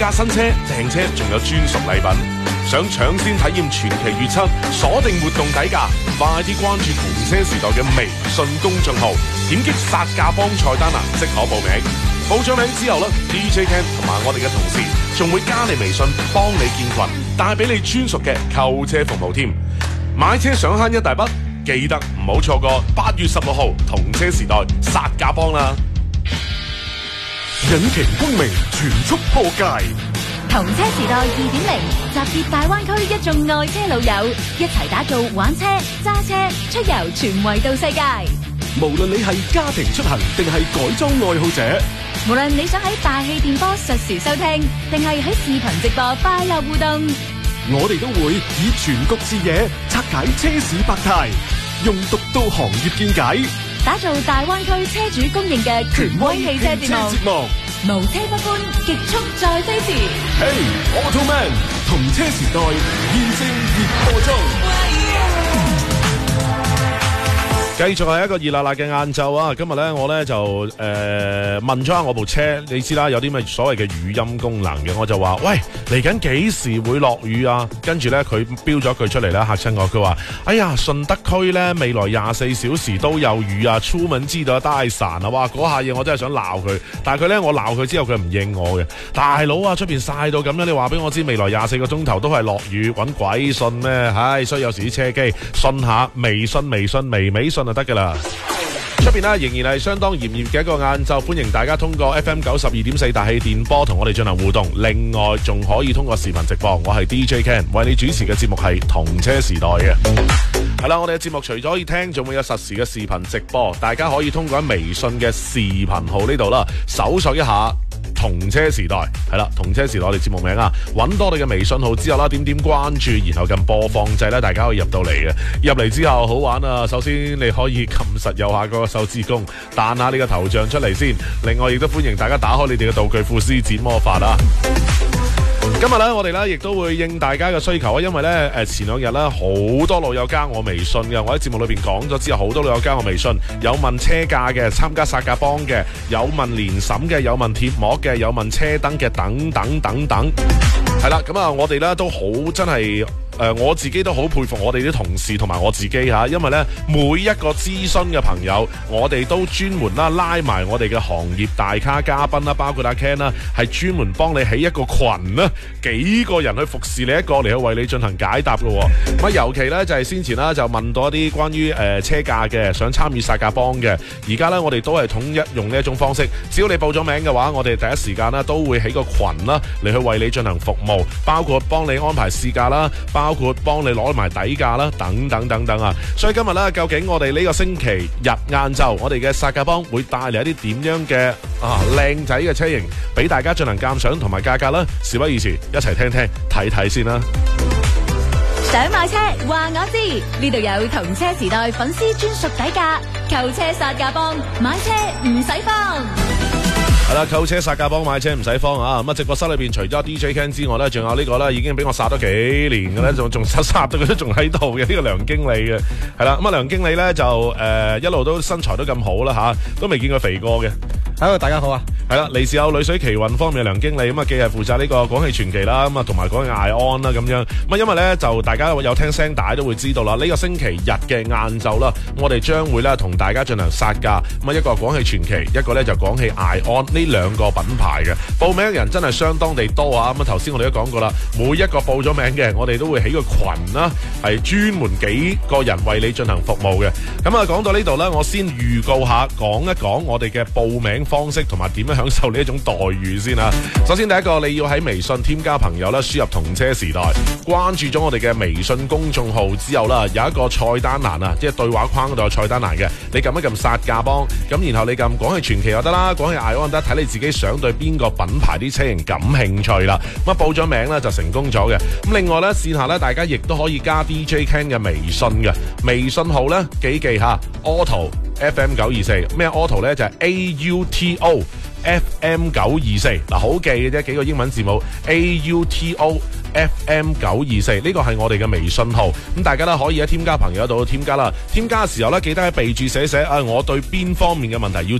加新車訂車仲有專屬禮品，想搶先體驗傳奇月七，鎖定活動底價，快啲關注同車時代嘅微信公眾號，點擊殺價幫菜單欄即可報名。報咗名之後呢 DJ Ken 同埋我哋嘅同事仲會加你微信，幫你建群，帶俾你專屬嘅購車服務添。買車想慳一大筆，記得唔好錯過8月16號同車時代殺價幫啦！ 引擎光明全速破界， 同車時代2.0，集結大灣區一眾愛車老友，一齊打造玩車、揸車、出遊全維度世界。 無論你係家庭出行定係改裝愛好者， 無論你想喺大氣電波實時收聽，定係喺視頻直播快樂互動， 我哋都會以全局視野拆解車市百態，用獨到行業見解， 打造大灣區車主公認嘅權威汽車節目。無車不歡，極速再飛馳。 Hey Automan， 同車時代現正熱播中。 繼續係一個熱辣辣嘅晏晝啊！今日咧我咧就問咗下我部車，你知啦，有啲咩所謂嘅語音功能嘅，我就話喂，嚟緊幾時會落雨啊？跟住咧佢標咗句出嚟咧，嚇親我，佢話哎呀，順德區咧未來24小時都有雨啊，出門記得帶傘啊！哇，嗰下嘢我真係想鬧佢，但係佢咧我鬧佢之後佢唔應我嘅。大佬啊，出邊曬到咁樣，你話俾我知未來24個鐘頭都係落雨，揾鬼信咩？唉，所以有時啲車機信下微信、微信就得噶啦。出邊咧仍然係相當炎熱嘅一個晏晝，歡迎大家通過 FM 92.4大氣電波同我哋進行互動。另外仲可以通過視頻直播，我係 DJ Ken， 為你主持嘅節目係同車時代嘅。係啦，我哋嘅節目除咗可以聽，仲會有實時嘅視頻直播，大家可以通過喺微信嘅視頻號呢度啦，搜索一下同車時代，係啦，同車時代我哋節目名啊，揾多我哋嘅微信號之後啦，點關注，然後撳播放掣咧，大家可以入到嚟嘅。入嚟之後好玩啊！首先你可以撳實右下個手指公，彈下你嘅頭像出嚟先。另外亦都歡迎大家打開你哋嘅道具庫施展魔法啦。今日咧，我哋咧亦都會應大家嘅需求啊，因為咧前兩日咧好多老友加我微信嘅，我喺節目裏邊講咗之後，好多老友加我微信，有問車價嘅，參加殺價幫嘅，有問年審嘅，有問貼膜嘅，有問車燈嘅，等等等等。係啦，咁啊，我哋咧都好真係。我自己都好佩服我哋啲同事同埋我自己嚇，因為咧每一個諮詢嘅朋友，我哋都專門啦拉埋我哋嘅行業大咖嘉賓啦，包括阿 Ken 啦，係專門幫你起一個群啦，幾個人去服侍你一個嚟去為你進行解答嘅。咁尤其咧就係先前啦就問到一啲關於車價嘅，想參與殺價幫嘅，而家咧我哋都係統一用呢一種方式，只要你報咗名嘅話，我哋第一時間啦都會起個群啦嚟去為你進行服務，包括幫你安排試駕啦，包括幫你攞埋底價啦，等等等等啊！所以今日咧，究竟我哋呢個星期日晏晝，我哋嘅殺價幫會帶嚟一啲點樣嘅靚仔嘅車型俾大家進行鑑賞同埋價格啦？事不宜遲，一齊聽聽睇睇先啦！ 想買車話我知，呢度有同車時代粉絲專屬底價，購車殺價幫，買車唔使慌。 係啦，購車殺價幫，買車唔使慌啊！咁啊，直播室裏邊除咗 DJ Ken 之外咧，仲有呢個咧已經俾我殺咗幾年嘅咧，仲殺到佢都仲喺度嘅呢個梁經理嘅。係啦，咁啊梁經理咧就一路都身材都咁好啦吓，都未見佢肥過嘅。 Hello， 大家好啊！ 係啦，嚟自有女水奇雲方面嘅梁經理，咁啊既係負責呢個廣汽傳祺啦，咁啊同埋廣汽艾安啦咁樣。咁啊因為咧就大家有聽聲帶都會知道啦，呢個星期日嘅晏晝啦，我哋將會咧同大家進行殺價。咁啊一個廣汽傳祺，一個咧就廣汽艾安，呢兩個品牌嘅報名嘅人真係相當地多啊！咁啊頭先我哋都講過啦，每一個報咗名嘅，我哋都會起個群啦，係專門幾個人為你進行服務嘅。咁啊講到呢度咧，我先預告下，講一講我哋嘅報名方式同埋點樣享受呢一種待遇先啦。首先第一個，你要喺微信添加朋友啦，輸入同車時代，關注咗我哋嘅微信公眾號之後啦，有一個菜單欄啊，即係對話框嗰度有菜單欄嘅，你撳一撳殺價幫，咁然後你撳廣汽傳祺又得啦，廣汽艾安得，睇你自己想對邊個品牌啲車型感興趣啦。咁啊報咗名咧就成功咗嘅。咁另外咧線下咧大家亦都可以加 DJ Ken 嘅微信嘅，微信號咧記下 Auto FM 924，咩 Auto 咧就係 AUTO FM 924，嗱好記嘅啫，幾個英文字母 AUTO FM 924，呢個係我哋嘅微信號，咁大家咧可以喺添加朋友度添加啦。添加嘅時候咧，記得喺備註寫我對邊方面嘅問題要